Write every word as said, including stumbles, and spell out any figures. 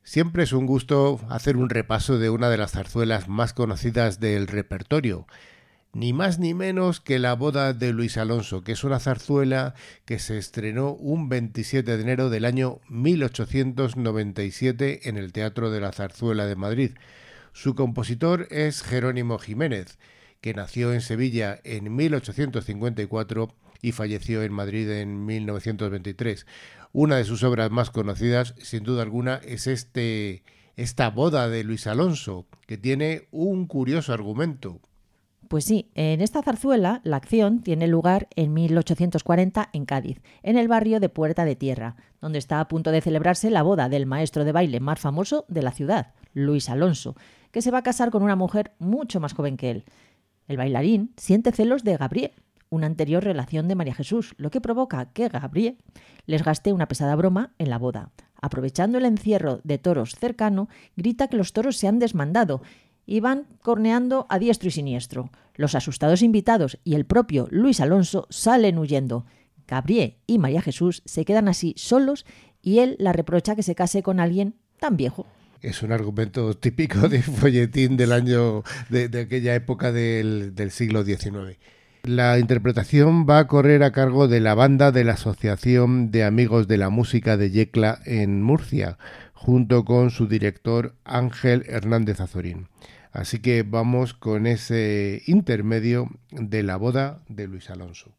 Siempre es un gusto hacer un repaso de una de las zarzuelas más conocidas del repertorio, ni más ni menos que La boda de Luis Alonso, que es una zarzuela que se estrenó un veintisiete de enero del año mil ochocientos noventa y siete en el Teatro de la Zarzuela de Madrid. Su compositor es Jerónimo Jiménez, que nació en Sevilla en mil ochocientos cincuenta y cuatro y falleció en Madrid en mil novecientos veintitrés. Una de sus obras más conocidas, sin duda alguna, es este, esta boda de Luis Alonso, que tiene un curioso argumento. Pues sí, en esta zarzuela la acción tiene lugar en mil ochocientos cuarenta en Cádiz, en el barrio de Puerta de Tierra, donde está a punto de celebrarse la boda del maestro de baile más famoso de la ciudad, Luis Alonso, que se va a casar con una mujer mucho más joven que él. El bailarín siente celos de Gabriel, una anterior relación de María Jesús, lo que provoca que Gabriel les gaste una pesada broma en la boda. Aprovechando el encierro de toros cercano, grita que los toros se han desmandado y van corneando a diestro y siniestro. Los asustados invitados y el propio Luis Alonso salen huyendo. Gabriel y María Jesús se quedan así solos y él la reprocha que se case con alguien tan viejo. Es un argumento típico de folletín del año de, de aquella época del, del siglo diecinueve. La interpretación va a correr a cargo de la banda de la Asociación de Amigos de la Música de Yecla en Murcia, junto con su director Ángel Hernández Azorín. Así que vamos con ese intermedio de La boda de Luis Alonso.